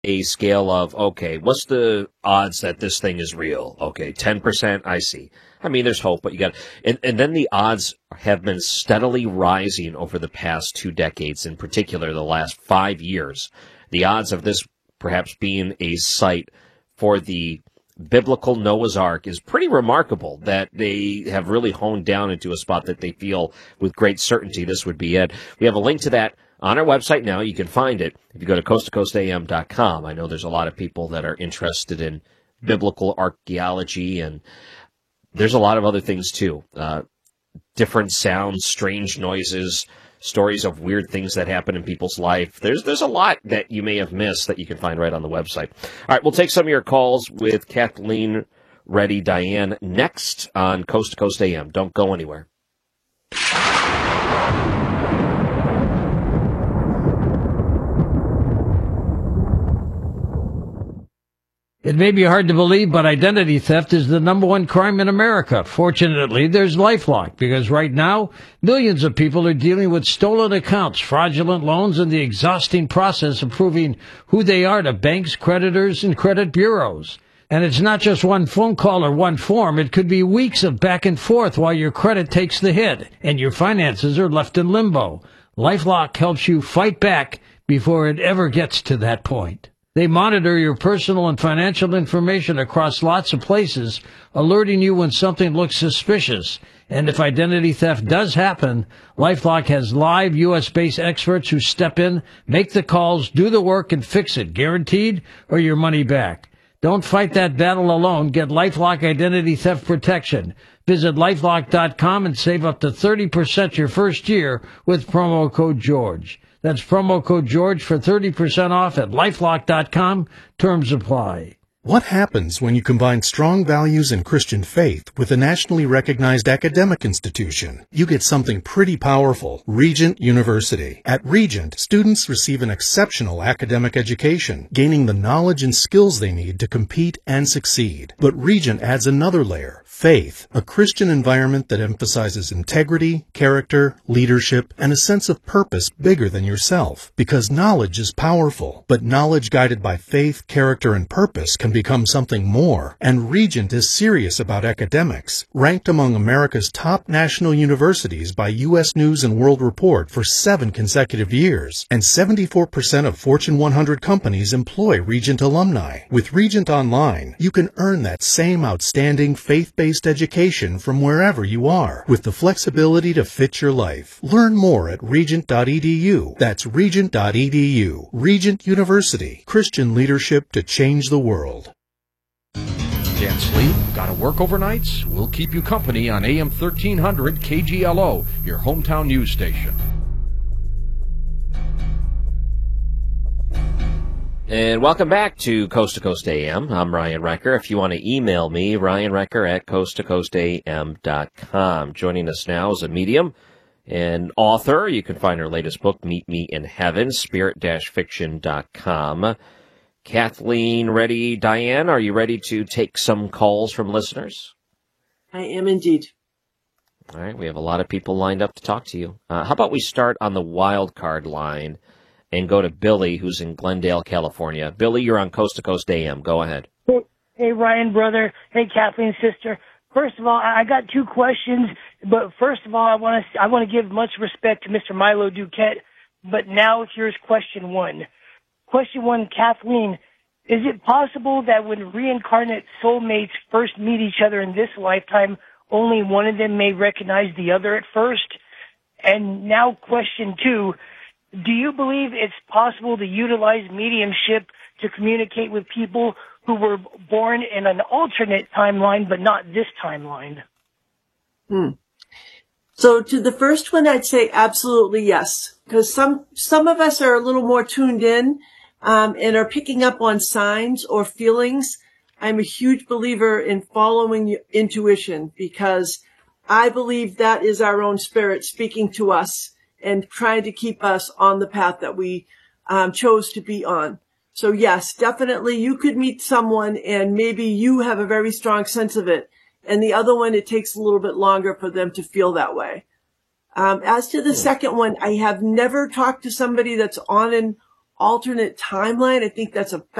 a scale of, okay, what's the odds that this thing is real? Okay, 10%, I see. I mean, there's hope, but you got, and then the odds have been steadily rising over the past 2 decades, in particular the last 5 years. The odds of this perhaps being a site for the biblical Noah's Ark is pretty remarkable, that they have really honed down into a spot that they feel with great certainty this would be it. We have a link to that on our website now. You can find it if you go to coasttocoastam.com. I know there's a lot of people that are interested in biblical archaeology, and there's a lot of other things too. Different sounds, strange noises, stories of weird things that happen in people's life. There's a lot that you may have missed that you can find right on the website. All right, we'll take some of your calls with Kathleen Reddy Diane next on Coast to Coast AM. Don't go anywhere. It may be hard to believe, but identity theft is the #1 crime in America. Fortunately, there's LifeLock, because right now, millions of people are dealing with stolen accounts, fraudulent loans, and the exhausting process of proving who they are to banks, creditors, and credit bureaus. And it's not just one phone call or one form. It could be weeks of back and forth while your credit takes the hit and your finances are left in limbo. LifeLock helps you fight back before it ever gets to that point. They monitor your personal and financial information across lots of places, alerting you when something looks suspicious. And if identity theft does happen, LifeLock has live U.S.-based experts who step in, make the calls, do the work, and fix it, guaranteed, or your money back. Don't fight that battle alone. Get LifeLock Identity Theft Protection. Visit LifeLock.com and save up to 30% your first year with promo code George. That's promo code George for 30% off at LifeLock.com. Terms apply. What happens when you combine strong values and Christian faith with a nationally recognized academic institution? You get something pretty powerful. Regent University. At Regent, students receive an exceptional academic education, gaining the knowledge and skills they need to compete and succeed. But Regent adds another layer, faith, a Christian environment that emphasizes integrity, character, leadership, and a sense of purpose bigger than yourself. Because knowledge is powerful, but knowledge guided by faith, character, and purpose can become something more. And Regent is serious about academics, ranked among America's top national universities by U.S. News and World Report for 7 consecutive years. And 74% of Fortune 100 companies employ Regent alumni. With Regent Online, you can earn that same outstanding faith-based education from wherever you are, with the flexibility to fit your life. Learn more at regent.edu. That's regent.edu. Regent University. Christian leadership to change the world. Can't sleep? Gotta work overnights? We'll keep you company on AM 1300 KGLO, your hometown news station. And welcome back to Coast AM. I'm Ryan Recker. If you want to email me, ryanrecker@coasttocoastam.com. Joining us now is a medium and author. You can find her latest book, Meet Me in Heaven, spirit-fiction.com. Kathleen Reddy Diane, are you ready to take some calls from listeners? I am indeed. All right, we have a lot of people lined up to talk to you. How about we start on the wild card line and go to Billy, who's in Glendale, California. Billy, you're on Coast to Coast AM. Go ahead. Hey, Ryan, brother. Hey, Kathleen, sister. First of all, I got 2 questions, but first of all, I want to give much respect to Mr. Milo Duquette. But now here's question 1. Question 1, Kathleen, is it possible that when reincarnate soulmates first meet each other in this lifetime, only one of them may recognize the other at first? And now question 2, do you believe it's possible to utilize mediumship to communicate with people who were born in an alternate timeline, but not this timeline? So to the first one, I'd say absolutely yes, because some of us are a little more tuned in and are picking up on signs or feelings. I'm a huge believer in following intuition, because I believe that is our own spirit speaking to us and trying to keep us on the path that we chose to be on. So yes, definitely you could meet someone and maybe you have a very strong sense of it, and the other one, it takes a little bit longer for them to feel that way. As to the second one, I have never talked to somebody that's on an alternate timeline. I think that's a